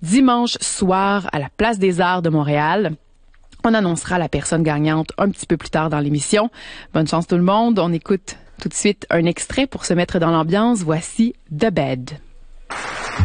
dimanche soir à la Place des Arts de Montréal. On annoncera la personne gagnante un petit peu plus tard dans l'émission. Bonne chance tout le monde. On écoute tout de suite un extrait pour se mettre dans l'ambiance. Voici The Bed.